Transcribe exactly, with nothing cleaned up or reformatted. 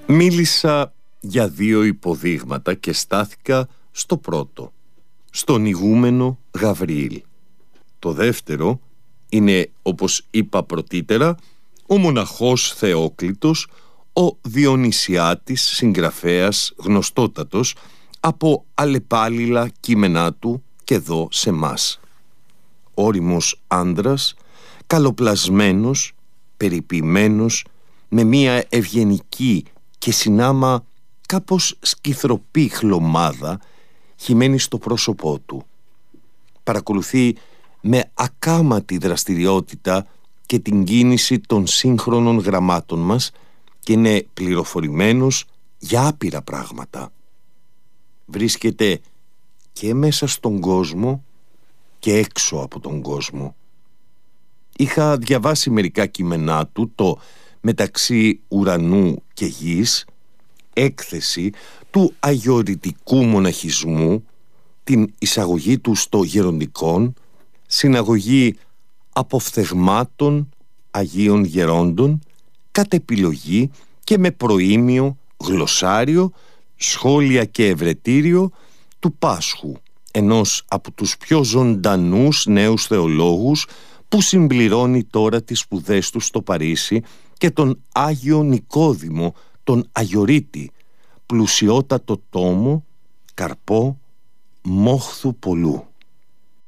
Μίλησα για δύο υποδείγματα και στάθηκα στο πρώτο, στον ηγούμενο Γαβριήλ. Το δεύτερο είναι, όπως είπα πρωτήτερα, ο μοναχός Θεόκλητος, ο Διονυσιάτης συγγραφέας γνωστότατος από αλλεπάλληλα κείμενά του και εδώ σε μας. Όριμος άντρας, καλοπλασμένος, περιποιημένος, με μία ευγενική και συνάμα κάπως σκυθροπή χλωμάδα χυμένη στο πρόσωπό του. Παρακολουθεί με ακάματη δραστηριότητα και την κίνηση των σύγχρονων γραμμάτων μας και είναι πληροφορημένος για άπειρα πράγματα. Βρίσκεται και μέσα στον κόσμο και έξω από τον κόσμο. Είχα διαβάσει μερικά κείμενά του, το «Μεταξύ ουρανού και γης», έκθεση του αγιορητικού μοναχισμού, την εισαγωγή του στο γεροντικόν, συναγωγή αποφθεγμάτων Αγίων Γερόντων, κατ' επιλογή και με προήμιο γλωσσάριο, σχόλια και ευρετήριο του Πάσχου, ενός από τους πιο ζωντανούς νέους θεολόγους που συμπληρώνει τώρα τις σπουδές του στο Παρίσι, και τον Άγιο Νικόδημο, τον Αγιορείτη, πλουσιότατο τόμο, καρπό μόχθου πολλού.